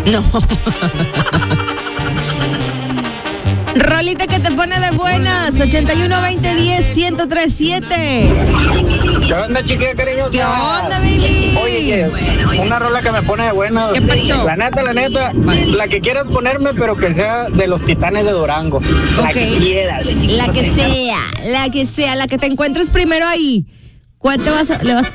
No. Rolita que te pone de buenas. 81-20-10-1037. ¿Qué onda, chiquilla cariñosa? ¿Qué onda, baby? Oye, una rola que me pone de buena. ¿Qué pacho? La neta, la que quieras ponerme, pero que sea de los Titanes de Durango. La que quieras. La que sea, la que te encuentres primero ahí. ¿Cuál le vas